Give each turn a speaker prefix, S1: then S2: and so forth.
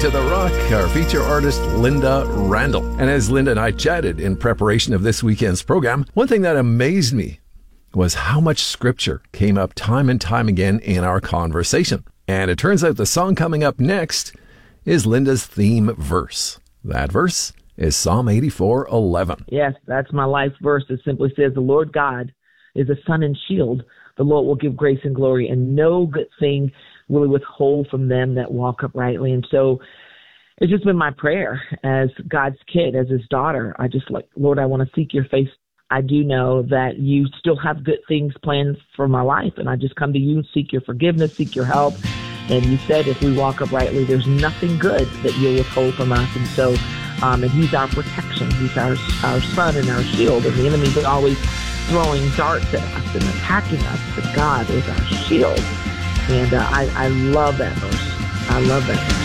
S1: to the Rock, our feature artist, Linda Randall. And as Linda and I chatted in preparation of this weekend's program, one thing that amazed me was how much scripture came up time and time again in our conversation. And it turns out the song coming up next is Linda's theme verse. That verse is Psalm 84:11.
S2: Yes, that's my life verse. It simply says, the Lord God is a sun and shield. The Lord will give grace and glory, and no good thing will he withhold from them that walk uprightly. And so it's just been my prayer as God's kid, as his daughter. I just Lord, I want to seek your face. I do know that you still have good things planned for my life, and I just come to you and seek your forgiveness, seek your help. And you said if we walk uprightly, there's nothing good that you'll withhold from us. And so, and he's our protection. He's our sun and our shield. And the enemy is always throwing darts at us and attacking us, but God is our shield. And I love that verse. I love that verse.